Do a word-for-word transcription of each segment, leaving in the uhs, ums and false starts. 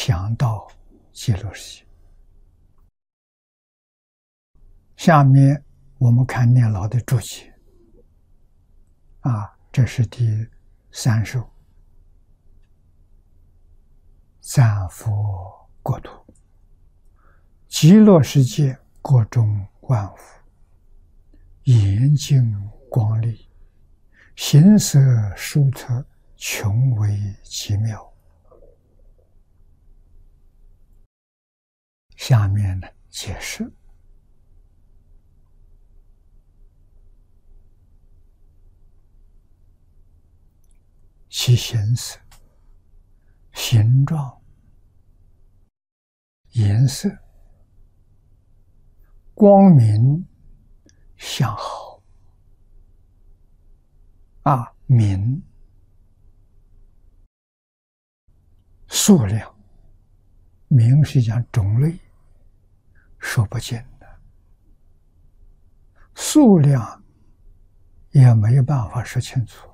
想到极乐世界。下面我们看念老的注解啊，这是第三首。赞佛国土，极乐世界国中万物，严净光丽，形色殊特，穷为奇妙。下面呢解释。其形色、形状、颜色、光明、相好啊，明、数量，明是讲种类，说不尽的，数量也没有办法说清楚。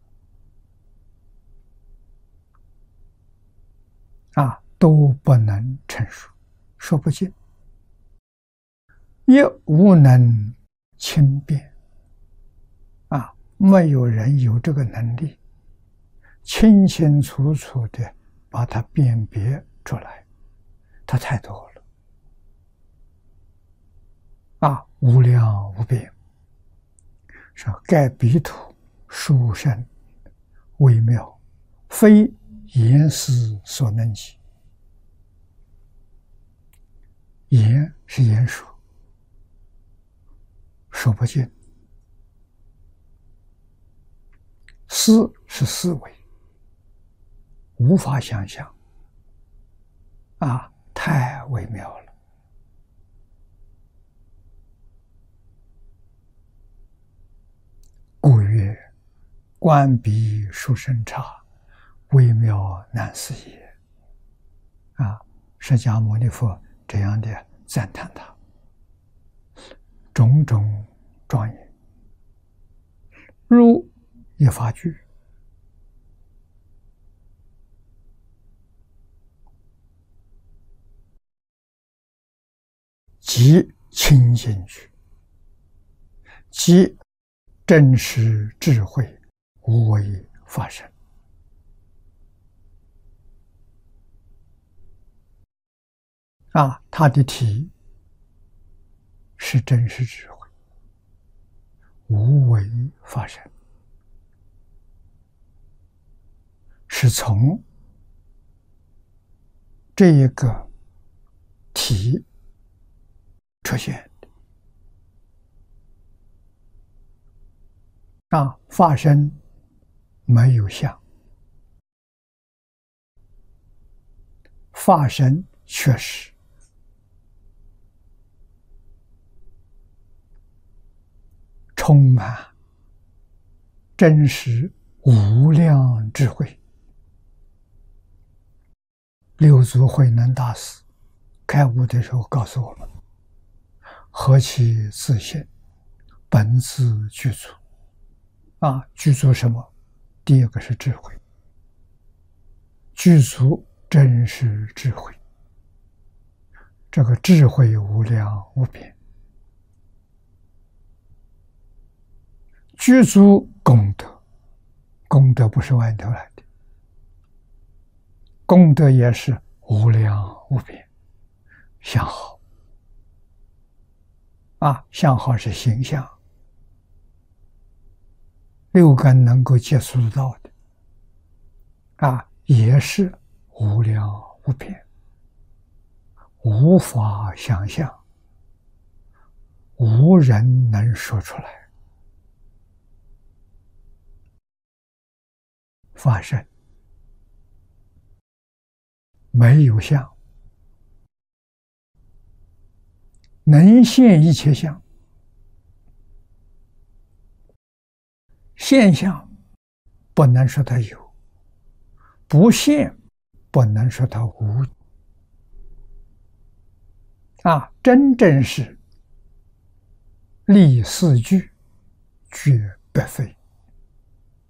啊，都不能陈述，说不尽，也无能轻辨。啊，没有人有这个能力，清清楚楚的把它辨别出来，它太多了。啊，无量无边，说盖彼土殊胜微妙，非言思所能及。言是言说，说不尽；思是思维，无法想象。啊，太微妙了。故曰：观彼殊胜刹，微妙难思也。啊，释迦牟尼佛这样的赞叹他，种种庄严，如一法句，即清净句，即真实智慧无为发生。啊，它的体是真实智慧，无为发生，是从这一个体出现的。啊，发生没有相，发生确实。充满真实无量智慧。六祖慧能大师开悟的时候告诉我们：何其自性，本自具足。啊，具足什么？第一个是智慧，具足真实智慧。这个智慧无量无边。具足功德，功德不是外头来的，功德也是无量无边。相好啊，相好是形象，六根能够接触得到的啊，也是无量无边，无法想象，无人能说出来。发生没有相，能现一切相。现象不能说它有，不现不能说它无。啊，真正是立四句，绝不废。